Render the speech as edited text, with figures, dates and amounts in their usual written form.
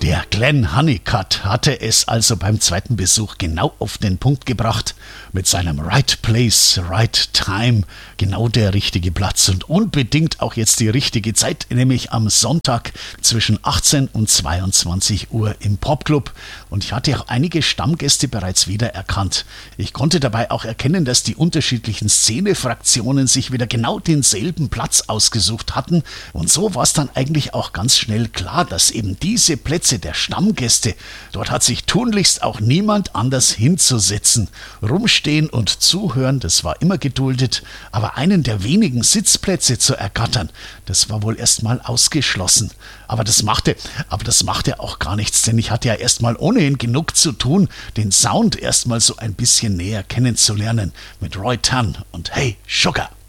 Der Glenn Honeycutt hatte es also beim zweiten Besuch genau auf den Punkt gebracht. Mit seinem Right Place, Right Time, genau der richtige Platz und unbedingt auch jetzt die richtige Zeit, nämlich am Sonntag zwischen 18 und 22 Uhr im Popclub. Und ich hatte auch einige Stammgäste bereits wiedererkannt. Ich konnte dabei auch erkennen, dass die unterschiedlichen Szenefraktionen sich wieder genau denselben Platz ausgesucht hatten. Und so war es dann eigentlich auch ganz schnell klar, dass eben diese Plätze der Stammgäste, dort hat sich tunlichst auch niemand anders hinzusetzen. Rumstehen und zuhören, das war immer geduldet, aber einen der wenigen Sitzplätze zu ergattern, das war wohl erstmal ausgeschlossen. Aber das machte auch gar nichts, denn ich hatte ja erstmal ohnehin genug zu tun, den Sound erstmal so ein bisschen näher kennenzulernen mit Roy Tan und Hey Sugar.